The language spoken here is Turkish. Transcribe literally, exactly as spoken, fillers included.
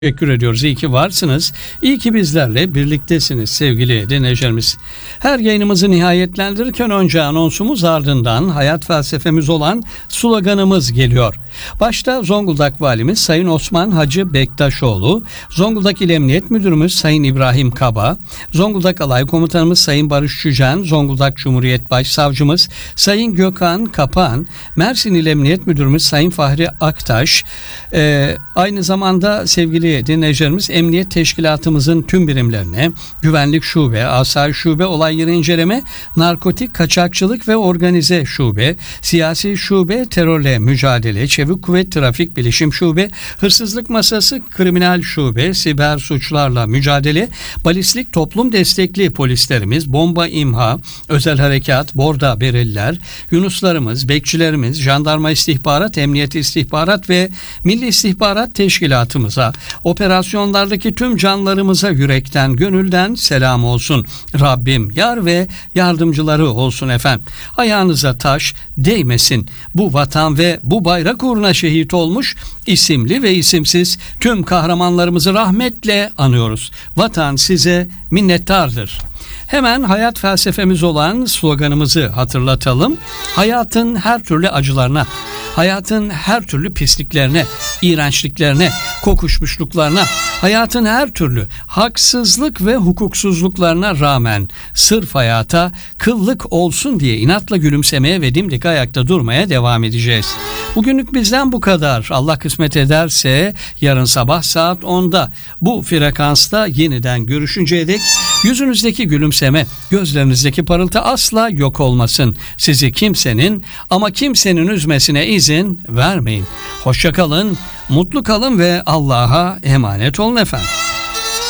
Teşekkür ediyoruz. İyi ki varsınız. İyi ki bizlerle birliktesiniz sevgili dinleyicilerimiz. Her yayınımızı nihayetlendirirken önce anonsumuz, ardından hayat felsefemiz olan sloganımız geliyor. Başta Zonguldak Valimiz Sayın Osman Hacı Bektaşoğlu, Zonguldak İl Emniyet Müdürümüz Sayın İbrahim Kaba, Zonguldak Alay Komutanımız Sayın Barış Çücen, Zonguldak Cumhuriyet Başsavcımız Sayın Gökhan Kapan, Mersin İl Emniyet Müdürümüz Sayın Fahri Aktaş, e, aynı zamanda sevgili dinleyicilerimiz, Emniyet Teşkilatımızın tüm birimlerine, Güvenlik Şube, Asayiş Şube, Olay Yeri İnceleme, Narkotik Kaçakçılık ve Organize Şube, Siyasi Şube, Terörle Mücadele, Çevik Kuvvet Trafik Bilişim Şube, Hırsızlık Masası, Kriminal Şube, Siber Suçlarla Mücadele, Balistik Toplum Destekli Polislerimiz, Bomba İmha, Özel Harekat, Borda Bereliler, Yunuslarımız, Bekçilerimiz, Jandarma İstihbarat, Emniyet İstihbarat ve Milli İstihbarat Teşkilatımıza, operasyonlardaki tüm canlarımıza yürekten, gönülden selam olsun. Rabbim yar ve yardımcıları olsun efendim. Ayağınıza taş değmesin. Bu vatan ve bu bayrak uğruna şehit olmuş isimli ve isimsiz tüm kahramanlarımızı rahmetle anıyoruz. Vatan size minnettardır. Hemen hayat felsefemiz olan sloganımızı hatırlatalım. Hayatın her türlü acılarına, hayatın her türlü pisliklerine, iğrençliklerine, kokuşmuşluklarına, hayatın her türlü haksızlık ve hukuksuzluklarına rağmen sırf hayata kıllık olsun diye inatla gülümsemeye ve dimdik ayakta durmaya devam edeceğiz. Bugünlük bizden bu kadar. Allah kısmet ederse yarın sabah saat onda bu frekansta yeniden görüşünceye dek yüzünüzdeki gülümseme, gözlerinizdeki parıltı asla yok olmasın. Sizi kimsenin ama kimsenin üzmesine izin vermeyin. Hoşça kalın, mutlu kalın ve Allah'a emanet olun efendim.